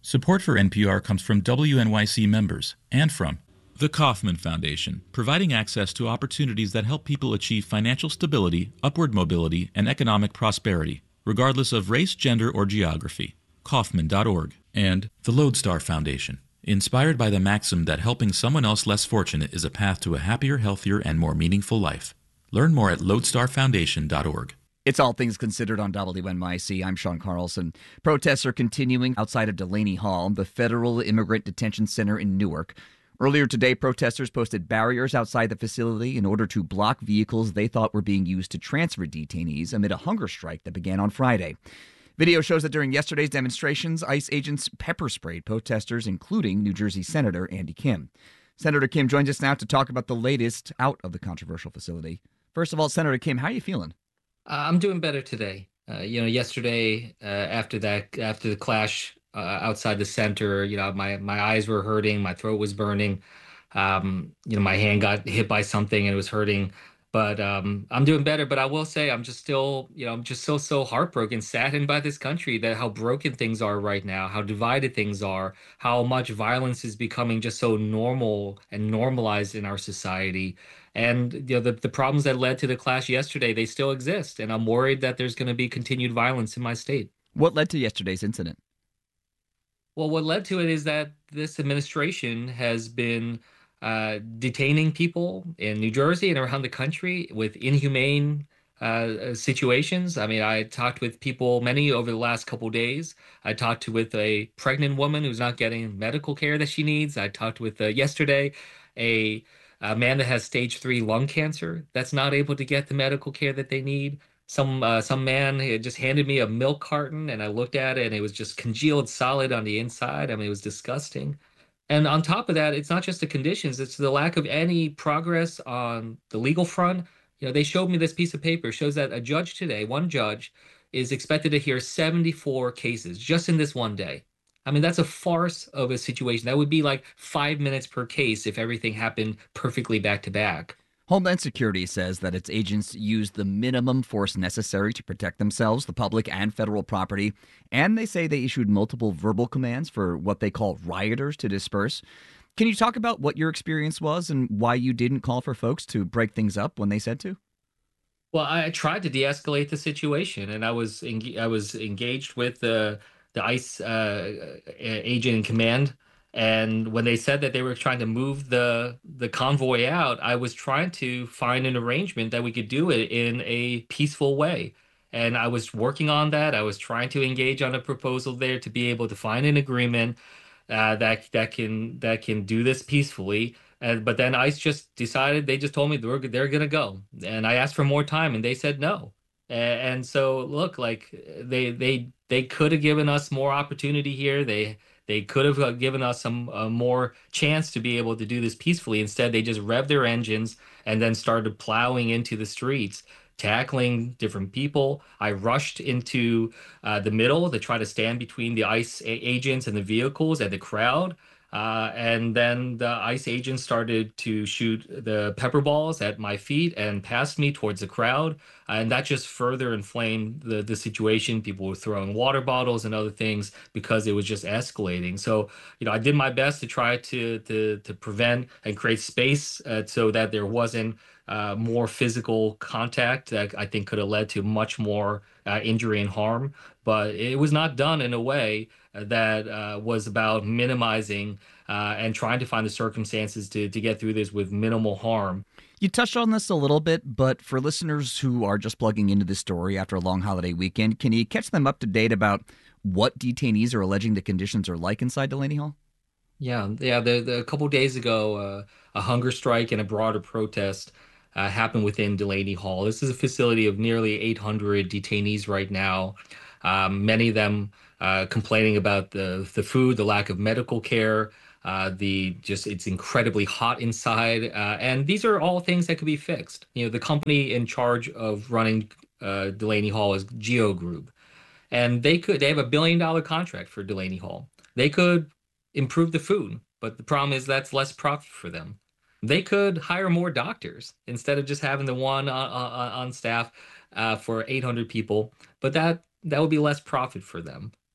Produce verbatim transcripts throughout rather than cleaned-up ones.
Support for N P R comes from W N Y C members and from the Kauffman Foundation, providing access to opportunities that help people achieve financial stability, upward mobility, and economic prosperity, regardless of race, gender, or geography. Kauffman dot org. And the Lodestar Foundation, inspired by the maxim that helping someone else less fortunate is a path to a happier, healthier, and more meaningful life. Learn more at lodestar foundation dot org. It's All Things Considered on W N Y C. I'm Sean Carlson. Protests are continuing outside of Delaney Hall, the federal immigrant detention center in Newark. Earlier today, protesters posted barriers outside the facility in order to block vehicles they thought were being used to transfer detainees amid a hunger strike that began on Friday. Video shows that during yesterday's demonstrations, ICE agents pepper sprayed protesters, including New Jersey Senator Andy Kim. Senator Kim joins us now to talk about the latest out of the controversial facility. First of all, Senator Kim, how are you feeling? Uh, I'm doing better today. Uh, you know, yesterday uh, after that, after the clash uh, outside the center, you know, my my eyes were hurting, my throat was burning. Um, you know, my hand got hit by something and it was hurting. But um, I'm doing better. But I will say, I'm just still, you know, I'm just so so heartbroken, saddened by this country, that how broken things are right now, how divided things are, how much violence is becoming just so normal and normalized in our society. And you know, the, the problems that led to the clash yesterday, they still exist. And I'm worried that there's going to be continued violence in my state. What led to yesterday's incident? Well, what led to it is that this administration has been uh, detaining people in New Jersey and around the country with inhumane uh, situations. I mean, I talked with people, many over the last couple of days. I talked to, with a pregnant woman who's not getting medical care that she needs. I talked with uh, yesterday a a man that has stage three lung cancer that's not able to get the medical care that they need. Some uh, some man had just handed me a milk carton, and I looked at it, and it was just congealed solid on the inside. I mean, it was disgusting. And on top of that, it's not just the conditions; it's the lack of any progress on the legal front. You know, they showed me this piece of paper, shows that a judge today, one judge, is expected to hear seventy-four cases just in this one day. I mean, that's a farce of a situation. That would be like five minutes per case if everything happened perfectly back to back. Homeland Security says that its agents used the minimum force necessary to protect themselves, the public, and federal property. And they say they issued multiple verbal commands for what they call rioters to disperse. Can you talk about what your experience was and why you didn't call for folks to break things up when they said to? Well, I tried to de-escalate the situation, and I was en- I was engaged with the the ICE uh, agent in command. And when they said that they were trying to move the the convoy out, I was trying to find an arrangement that we could do it in a peaceful way. And I was working on that. I was trying to engage on a proposal there to be able to find an agreement uh, that that can that can do this peacefully. And but then ICE just decided, they just told me they're they're gonna go, and I asked for more time, and they said no. And, and so look, like they they they could have given us more opportunity here. They they could have given us some uh, more chance to be able to do this peacefully. Instead, they just revved their engines and then started plowing into the streets, tackling different people. I rushed into uh, the middle to try to stand between the ICE a- agents and the vehicles and the crowd. Uh, and then the ICE agents started to shoot the pepper balls at my feet and past me towards the crowd. And that just further inflamed the, the situation. People were throwing water bottles and other things because it was just escalating. So, you know, I did my best to try to to, to prevent and create space uh, so that there wasn't uh, more physical contact that I think could have led to much more uh, injury and harm. But it was not done in a way that uh, was about minimizing uh, and trying to find the circumstances to, to get through this with minimal harm. You touched on this a little bit, but for listeners who are just plugging into this story after a long holiday weekend, can you catch them up to date about what detainees are alleging the conditions are like inside Delaney Hall? Yeah, yeah. The, the, a couple days ago, uh, a hunger strike and a broader protest uh, happened within Delaney Hall. This is a facility of nearly eight hundred detainees right now. Um, many of them uh, complaining about the the food, the lack of medical care, uh, the just it's incredibly hot inside, uh, and these are all things that could be fixed. You know, the company in charge of running uh, Delaney Hall is Geo Group, and they could they have a billion dollar contract for Delaney Hall. They could improve the food, but the problem is that's less profit for them. They could hire more doctors instead of just having the one on, on, on staff uh, for eight hundred people, but that that would be less profit for them.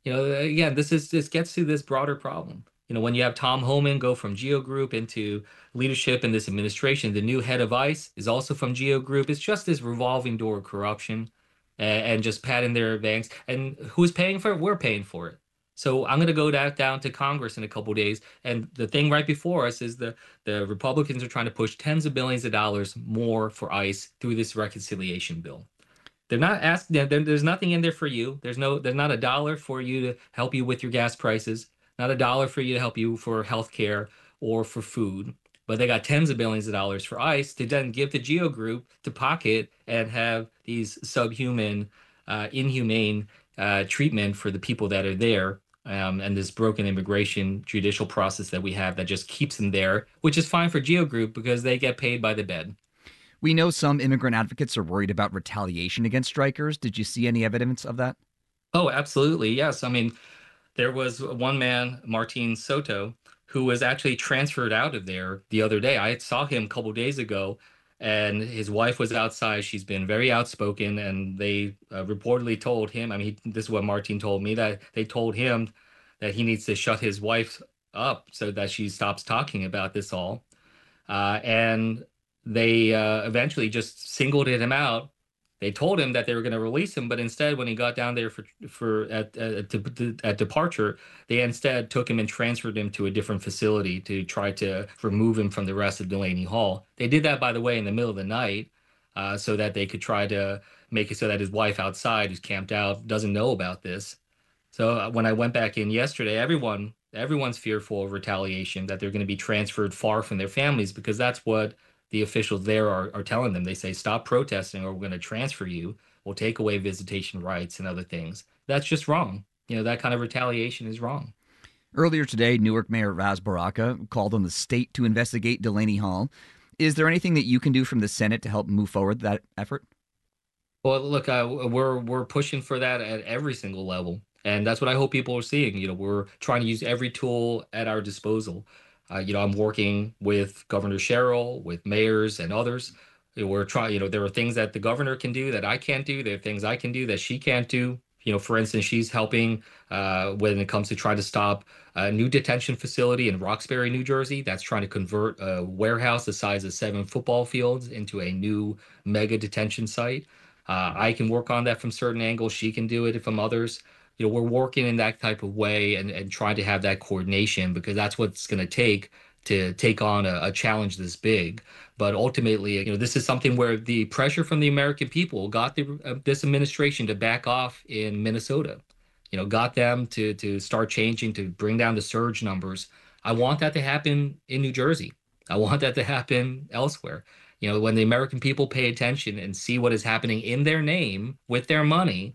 You know, again, this is this gets to this broader problem. You know, when you have Tom Homan go from Geo Group into leadership in this administration, the new head of ICE is also from Geo Group. It's just this revolving door of corruption and, and just patting their banks. And who's paying for it? We're paying for it. So I'm going to go back down to Congress in a couple of days, and the thing right before us is the the Republicans are trying to push tens of billions of dollars more for ICE through this reconciliation bill. They're not asking. There, there's nothing in there for you. There's no. There's not a dollar for you to help you with your gas prices. Not a dollar for you to help you for health care or for food. But they got tens of billions of dollars for ICE to then give the Geo Group to pocket and have these subhuman, uh, inhumane uh, treatment for the people that are there. Um, and this broken immigration judicial process that we have that just keeps them there, which is fine for Geo Group because they get paid by the bed. We know some immigrant advocates are worried about retaliation against strikers. Did you see any evidence of that? Oh, absolutely. Yes. I mean, there was one man, Martin Soto, who was actually transferred out of there the other day. I saw him a couple days ago, and his wife was outside. She's been very outspoken, and they uh, reportedly told him, I mean, he, this is what Martin told me, that they told him that he needs to shut his wife up so that she stops talking about this all. Uh, and they uh, eventually just singled him out. They told him that they were going to release him, but instead, when he got down there for for at at, at departure, they instead took him and transferred him to a different facility to try to remove him from the rest of Delaney Hall. They did that, by the way, in the middle of the night, uh, so that they could try to make it so that his wife outside, who's camped out, doesn't know about this. So uh, when I went back in yesterday, everyone everyone's fearful of retaliation, that they're going to be transferred far from their families because that's what the officials there are, are telling them. They say, stop protesting or we're going to transfer you. We'll take away visitation rights and other things. That's just wrong. You know, that kind of retaliation is wrong. Earlier today, Newark Mayor Ras Baraka called on the state to investigate Delaney Hall. Is there anything that you can do from the Senate to help move forward that effort? Well, look, uh, we're we're pushing for that at every single level. And that's what I hope people are seeing. You know, we're trying to use every tool at our disposal. Uh, you know, I'm working with Governor Sherrill, with mayors and others. We're trying, you know, there are things that the governor can do that I can't do. There are things I can do that she can't do. You know, for instance, she's helping uh, when it comes to trying to stop a new detention facility in Roxbury, New Jersey, that's trying to convert a warehouse the size of seven football fields into a new mega detention site. Uh, I can work on that from certain angles. She can do it from others. You know, we're working in that type of way and, and trying to have that coordination because that's what it's going to take to take on a, a challenge this big. But ultimately, you know, this is something where the pressure from the American people got the, uh, this administration to back off in Minnesota, you know, got them to to start changing, to bring down the surge numbers. I want that to happen in New Jersey. I want that to happen elsewhere. You know, when the American people pay attention and see what is happening in their name with their money,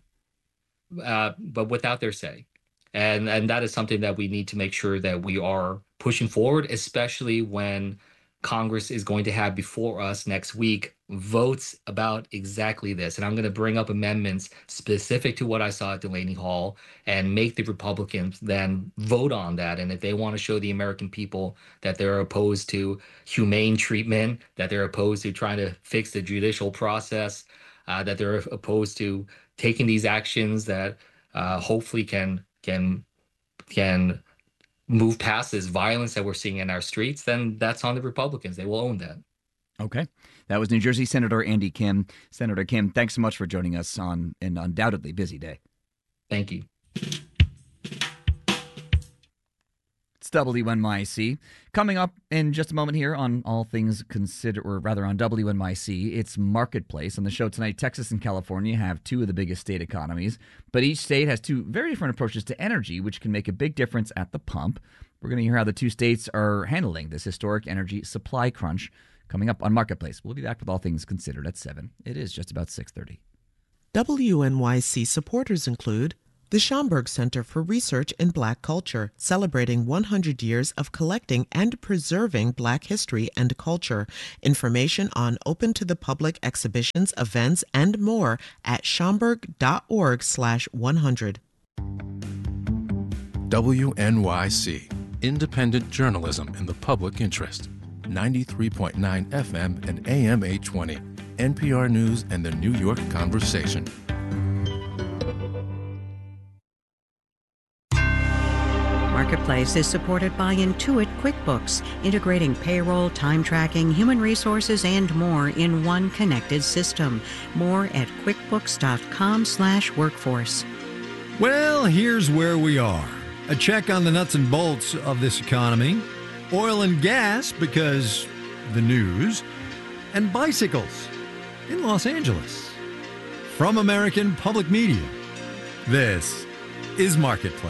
uh, but without their say. And and that is something that we need to make sure that we are pushing forward, especially when Congress is going to have before us next week votes about exactly this. And I'm going to bring up amendments specific to what I saw at Delaney Hall and make the Republicans then vote on that. And if they want to show the American people that they're opposed to humane treatment, that they're opposed to trying to fix the judicial process, uh, that they're opposed to taking these actions that uh, hopefully can can can move past this violence that we're seeing in our streets, then that's on the Republicans. They will own that. Okay. That was New Jersey Senator Andy Kim. Senator Kim, thanks so much for joining us on an undoubtedly busy day. Thank you. It's W N Y C. Coming up in just a moment here on All Things Considered, or rather on W N Y C, it's Marketplace. On the show tonight, Texas and California have two of the biggest state economies, but each state has two very different approaches to energy, which can make a big difference at the pump. We're going to hear how the two states are handling this historic energy supply crunch coming up on Marketplace. We'll be back with All Things Considered at seven. It is just about six thirty. W N Y C supporters include the Schomburg Center for Research in Black Culture, celebrating one hundred years of collecting and preserving Black history and culture. Information on open-to-the-public exhibitions, events, and more at schomburg.org slash 100. W N Y C, independent journalism in the public interest. ninety-three point nine F M and A M eight twenty. N P R News and the New York Conversation. Marketplace is supported by Intuit QuickBooks, integrating payroll, time tracking, human resources, and more in one connected system. More at quickbooks.com slash workforce. Well, here's where we are. A check on the nuts and bolts of this economy. Oil and gas, because the news. And bicycles in Los Angeles. From American Public Media, this is Marketplace.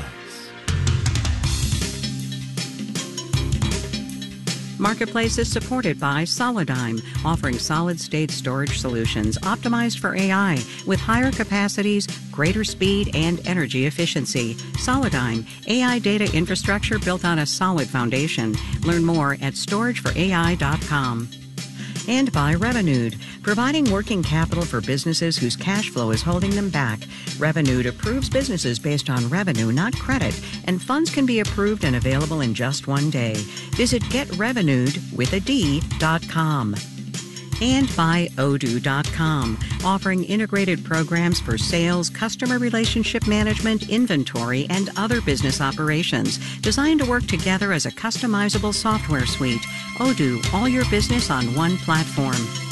Marketplace is supported by Solidigm, offering solid-state storage solutions optimized for A I with higher capacities, greater speed, and energy efficiency. Solidigm, A I data infrastructure built on a solid foundation. Learn more at storage for A I dot com. And by Revenued, providing working capital for businesses whose cash flow is holding them back. Revenued approves businesses based on revenue, not credit, and funds can be approved and available in just one day. Visit get revenued with a D dot com. And by Odoo dot com, offering integrated programs for sales, customer relationship management, inventory, and other business operations, designed to work together as a customizable software suite. Odoo, all your business on one platform.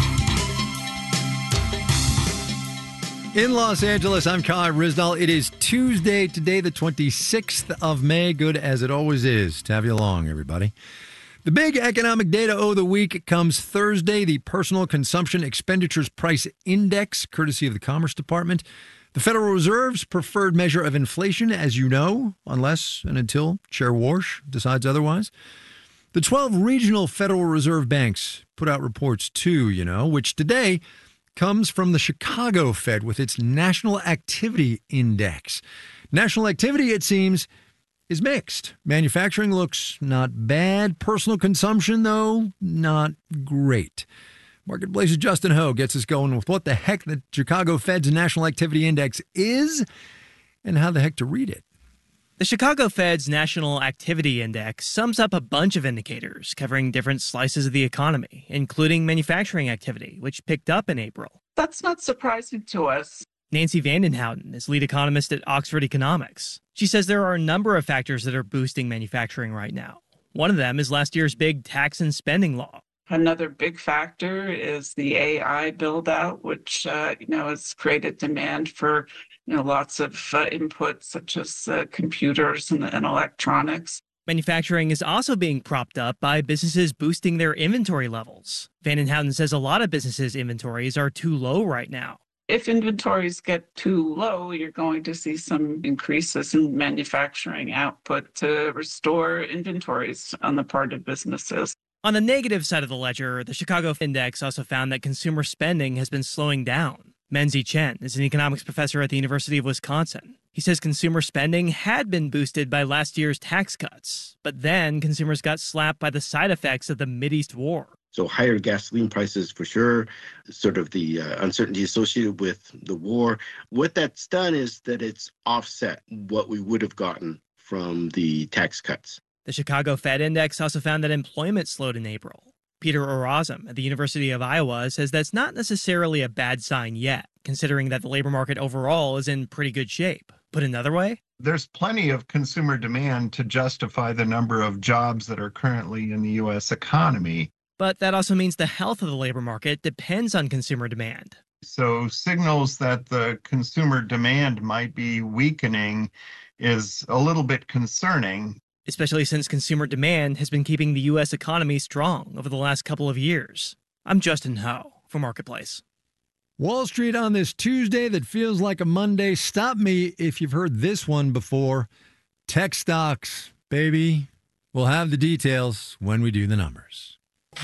In Los Angeles, I'm Kai Ryssdal. It is Tuesday today, the twenty-sixth of May. Good as it always is to have you along, everybody. The big economic data of the week comes Thursday, the Personal Consumption Expenditures Price Index, courtesy of the Commerce Department. The Federal Reserve's preferred measure of inflation, as you know, unless and until Chair Warsh decides otherwise. The twelve regional Federal Reserve banks put out reports too, you know, which today comes from the Chicago Fed with its National Activity Index. National activity, it seems, is mixed. Manufacturing looks not bad. Personal consumption, though, not great. Marketplace's Justin Ho gets us going with what the heck the Chicago Fed's National Activity Index is and how the heck to read it. The Chicago Fed's National Activity Index sums up a bunch of indicators covering different slices of the economy, including manufacturing activity, which picked up in April. That's not surprising to us. Nancy Vandenhouten is lead economist at Oxford Economics. She says there are a number of factors that are boosting manufacturing right now. One of them is last year's big tax and spending law. Another big factor is the A I build-out, which uh, you know has created demand for you know lots of uh, inputs such as uh, computers and, and electronics. Manufacturing is also being propped up by businesses boosting their inventory levels. Vandenhouten says a lot of businesses' inventories are too low right now. If inventories get too low, you're going to see some increases in manufacturing output to restore inventories on the part of businesses. On the negative side of the ledger, the Chicago Index also found that consumer spending has been slowing down. Menzi Chen is an economics professor at the University of Wisconsin. He says consumer spending had been boosted by last year's tax cuts, but then consumers got slapped by the side effects of the Mideast war. So higher gasoline prices for sure, sort of the uh, uncertainty associated with the war. What that's done is that it's offset what we would have gotten from the tax cuts. The Chicago Fed Index also found that employment slowed in April. Peter Orazum at the University of Iowa says that's not necessarily a bad sign yet, considering that the labor market overall is in pretty good shape. Put another way, there's plenty of consumer demand to justify the number of jobs that are currently in the U S economy. But that also means the health of the labor market depends on consumer demand. So signals that the consumer demand might be weakening is a little bit concerning. Especially since consumer demand has been keeping the U S economy strong over the last couple of years. I'm Justin Ho for Marketplace. Wall Street on this Tuesday that feels like a Monday. Stop me if you've heard this one before. Tech stocks, baby. We'll have the details when we do the numbers.